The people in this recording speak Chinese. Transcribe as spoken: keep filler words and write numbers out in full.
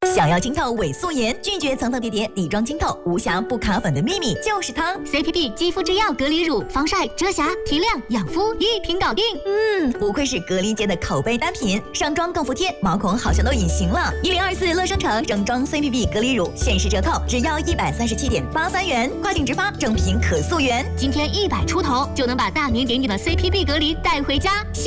想要清透伪素颜，拒绝层层叠叠底妆清透，无瑕不卡粉的秘密就是它 C P B 肌肤之钥隔离乳，防晒、遮瑕、提亮、养肤一瓶搞定。 嗯，不愧是隔离界的口碑单品，上妆更服帖，毛孔好像都隐形了。一零二四乐生城整装 C P B 隔离乳限时折扣，只要一百三十七点八三元，快订直发，正品可溯源。 今天一百出头就能把大明给你的 C P B 隔离带回家。